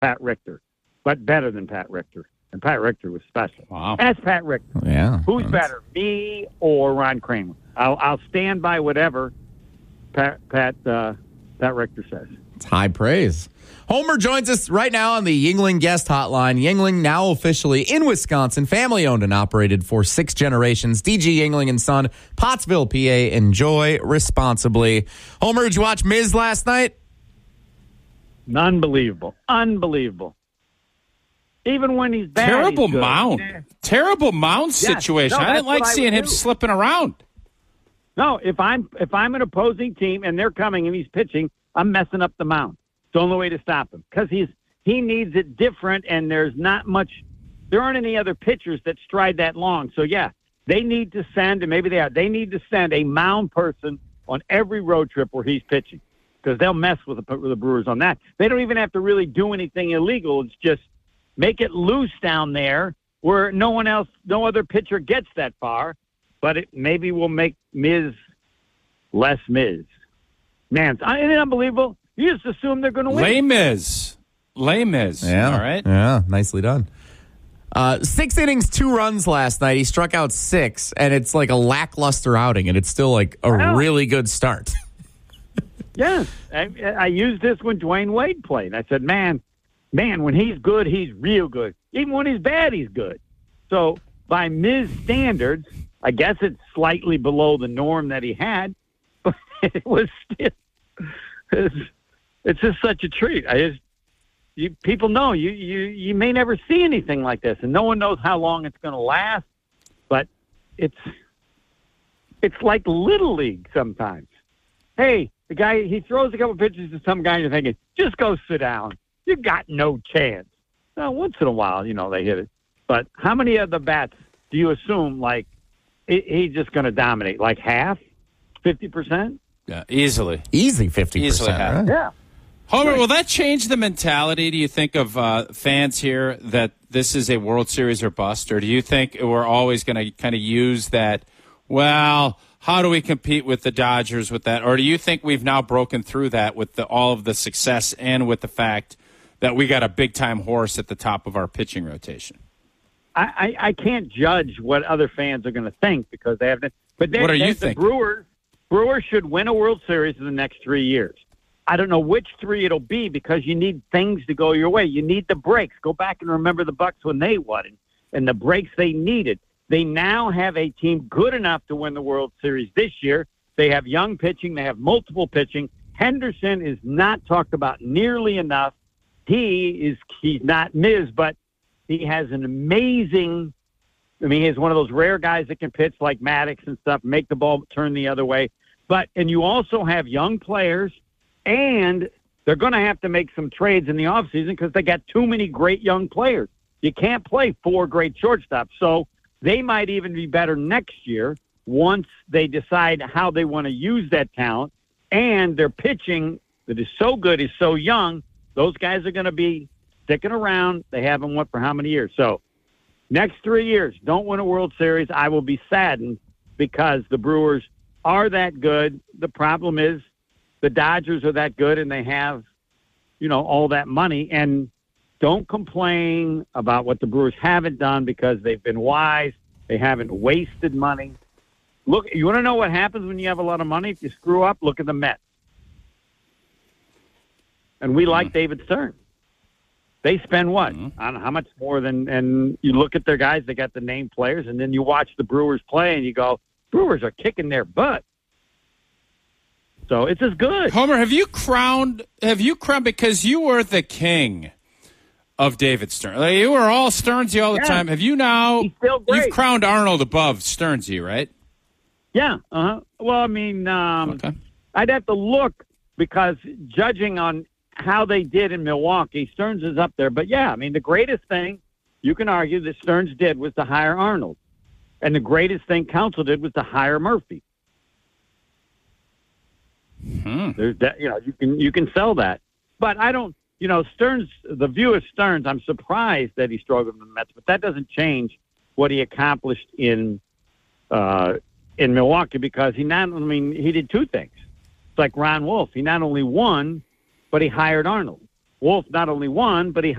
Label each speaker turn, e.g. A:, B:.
A: Pat Richter, but better than Pat Richter. And Pat Richter was special.
B: Wow.
A: That's Pat Richter.
C: Yeah.
A: Who's better, me or Ron Kramer? I'll stand by whatever Pat Richter says.
C: It's high praise. Homer joins us right now on the Yuengling guest hotline. Yuengling now officially in Wisconsin, family owned and operated for 6 generations. DG Yuengling and Son, Pottsville, PA. Enjoy responsibly. Homer, did you watch Miz last night?
A: Unbelievable. Even when he's bad,
B: Terrible
A: he's good.
B: mound.
A: Yeah.
B: Terrible mound situation.
A: No,
B: I didn't like seeing him
A: do.
B: slipping around.
A: No, if I'm an opposing team and they're coming and he's pitching, I'm messing up the mound. It's the only way to stop him because he needs it different, and there aren't any other pitchers that stride that long. So yeah, they need to send, and maybe they need to send a mound person on every road trip where he's pitching because they'll mess with the Brewers on that. They don't even have to really do anything illegal. It's just make it loose down there where no other pitcher gets that far, but it maybe will make Miz less Miz. Man, isn't it unbelievable? You just assume they're going to win.
B: Les Mis.
C: Yeah.
B: All right.
C: Yeah, nicely done. 6 innings, 2 runs last night. He struck out 6, and it's like a lackluster outing, and it's still like a really good start.
A: Yeah. I used this when Dwayne Wade played. I said, man, when he's good, he's real good. Even when he's bad, he's good. So by Miz standards, I guess it's slightly below the norm that he had, but it was still, it's just such a treat. People know you may never see anything like this, and no one knows how long it's going to last, but it's like Little League sometimes. Hey, the guy, he throws a couple pitches to some guy and you're thinking, just go sit down. You got no chance. Now, once in a while, they hit it. But how many of the bats do you assume, like, he's just going to dominate? Like half? 50%?
B: Yeah, easily.
C: Easy 50%.
B: Easily half.
C: Right?
A: Yeah.
B: Homer, will that change the mentality, do you think, of fans here that this is a World Series or bust? Or do you think we're always going to kind of use that, well, how do we compete with the Dodgers with that? Or do you think we've now broken through that with all of the success and with the fact that we got a big-time horse at the top of our pitching rotation?
A: I can't judge what other fans are going to think because they haven't. But
B: what are you
A: the
B: thinking?
A: Brewers should win a World Series in the next 3 years. I don't know which 3 it'll be because you need things to go your way. You need the breaks. Go back and remember the Bucks when they won and the breaks they needed. They now have a team good enough to win the World Series this year. They have young pitching. They have multiple pitching. Henderson is not talked about nearly enough. He's not Miz, but he has an amazing – he's one of those rare guys that can pitch like Maddox and stuff, make the ball turn the other way. And you also have young players, and they're going to have to make some trades in the offseason because they got too many great young players. You can't play 4 great shortstops. So they might even be better next year once they decide how they want to use that talent. And their pitching that is so good is so young, those guys are going to be sticking around. They haven't won for how many years? So next 3 years, don't win a World Series. I will be saddened because the Brewers are that good. The problem is the Dodgers are that good, and they have, all that money. And don't complain about what the Brewers haven't done because they've been wise. They haven't wasted money. Look, you want to know what happens when you have a lot of money? If you screw up, look at the Mets. And we like David Stern. They spend what? I don't know how much more than, and you look at their guys, they got the name players, and then you watch the Brewers play and you go, Brewers are kicking their butt. So it's as good.
B: Homer, have you crowned because you were the king of David Stern. Like, you were all Stearnsy all the time. Have you now,
A: he's still great.
B: You've crowned Arnold above Stearnsy, right?
A: Yeah. Well, okay. I'd have to look because judging on how they did in Milwaukee, Stearns is up there. But yeah, the greatest thing you can argue that Stearns did was to hire Arnold. And the greatest thing Counsell did was to hire Murphy. There's that, you can sell that. But I don't, Stearns, the view of Stearns, I'm surprised that he struggled in the Mets, but that doesn't change what he accomplished in Milwaukee because he did 2 things. It's like Ron Wolf. He not only won, but he hired Arnold. Wolf not only won, but he